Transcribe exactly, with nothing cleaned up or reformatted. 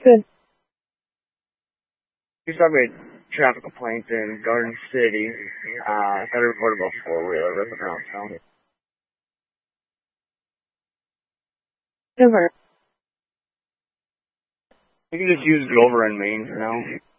Good. He's probably a traffic complaint in Garden City. Uh, I got a report about four-wheeler ripping around town. Over. You can just use Glover and Main for now.